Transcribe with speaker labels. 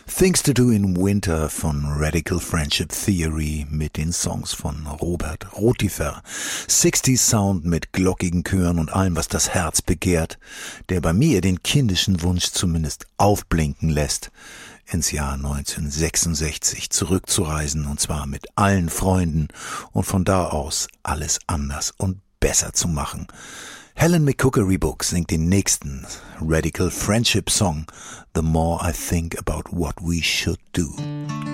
Speaker 1: Things to Do in Winter von Radical Friendship Theory mit den Songs von Robert Rotifer. 60s Sound mit glockigen Chören und allem, was das Herz begehrt, der bei mir den kindischen Wunsch zumindest aufblinken lässt, ins Jahr 1966 zurückzureisen, und zwar mit allen Freunden und von da aus alles anders und besser zu machen. Helen McCookery Book singt den nächsten Radical Friendship Song, The More I Think About What We Should Do.